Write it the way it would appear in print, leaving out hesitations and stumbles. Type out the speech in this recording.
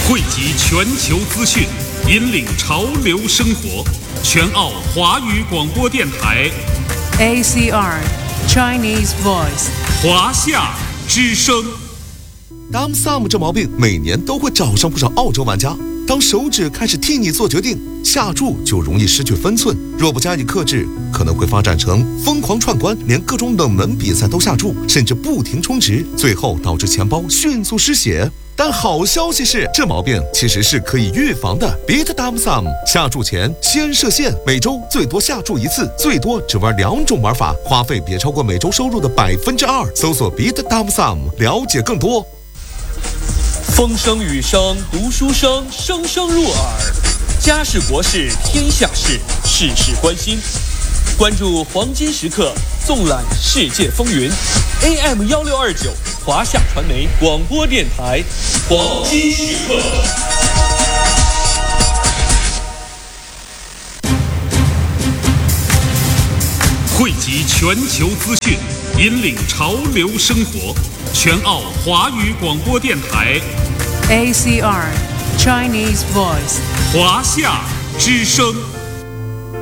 汇集全球资讯，引领潮流生活。全澳华语广播电台 ACR Chinese Voice 华夏之声。 Dam Sum 这毛病每年都会找上不少澳洲玩家。当手指开始替你做决定，下注就容易失去分寸。若不加以克制，可能会发展成疯狂串关，连各种冷门比赛都下注，甚至不停充值，最后导致钱包迅速失血。但好消息是，这毛病其实是可以预防的。Beat Dam Sum 下注前先设限，每周最多下注1次，最多只玩2种玩法，花费别超过每周收入的2%。搜索 Beat Dam Sum 了解更多。 风声雨声读书声，声声入耳。家事国事天下事，事事关心。关注黄金时刻，纵览世界风云。AM1629华夏传媒广播电台，黄金时刻。 汇集全球资讯，引领潮流生活。全澳华语广播电台 ACR Chinese Voice 华夏之声。